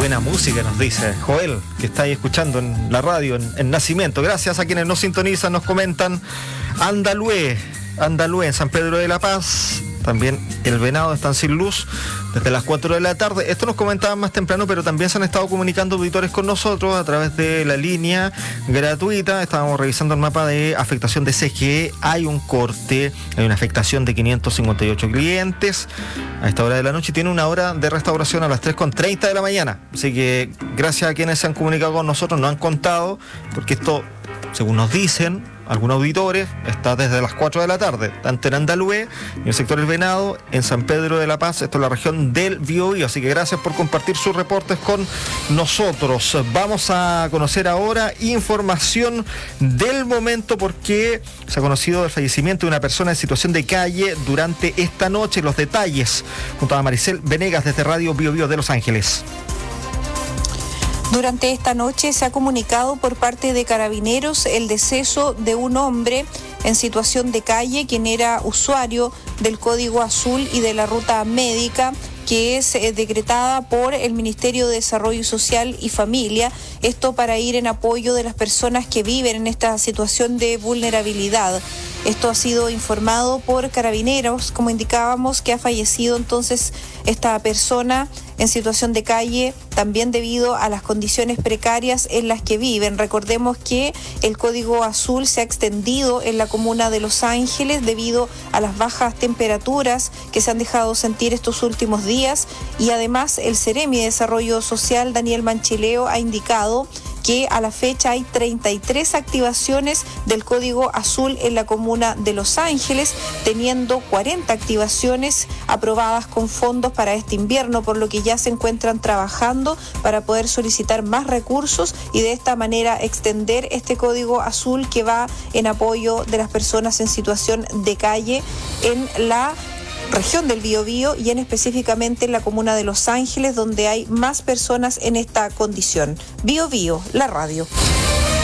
buena música, nos dice Joel, que está ahí escuchando en la radio, en Nacimiento. Gracias a quienes nos sintonizan, nos comentan. Andalúe en San Pedro de la Paz. También El Venado están sin luz desde las 4 de la tarde. Esto nos comentaban más temprano, pero también se han estado comunicando auditores con nosotros a través de la línea gratuita. Estábamos revisando el mapa de afectación de CGE. Hay un corte, hay una afectación de 558 clientes a esta hora de la noche y tiene una hora de restauración a las 3:30 de la mañana. Así que gracias a quienes se han comunicado con nosotros, nos han contado, porque esto, según nos dicen algunos auditores, está desde las 4 de la tarde, tanto en Andalúe, en el sector El Venado, en San Pedro de la Paz, esto es la región del Biobío. Así que gracias por compartir sus reportes con nosotros. Vamos a conocer ahora información del momento, porque se ha conocido el fallecimiento de una persona en situación de calle durante esta noche. Los detalles junto a Maricel Venegas desde Radio Biobío de Los Ángeles. Durante esta noche se ha comunicado por parte de Carabineros el deceso de un hombre en situación de calle, quien era usuario del Código Azul y de la ruta médica, que es decretada por el Ministerio de Desarrollo Social y Familia, esto para ir en apoyo de las personas que viven en esta situación de vulnerabilidad. Esto ha sido informado por Carabineros, como indicábamos, que ha fallecido entonces esta persona en situación de calle, también debido a las condiciones precarias en las que viven. Recordemos que el Código Azul se ha extendido en la comuna de Los Ángeles debido a las bajas temperaturas que se han dejado sentir estos últimos días, y además el Ceremi de Desarrollo Social, Daniel Manchileo, ha indicado que a la fecha hay 33 activaciones del Código Azul en la comuna de Los Ángeles, teniendo 40 activaciones aprobadas con fondos para este invierno, por lo que ya se encuentran trabajando para poder solicitar más recursos y de esta manera extender este Código Azul que va en apoyo de las personas en situación de calle en la región del Biobío y específicamente en la comuna de Los Ángeles, donde hay más personas en esta condición. Biobío, la radio.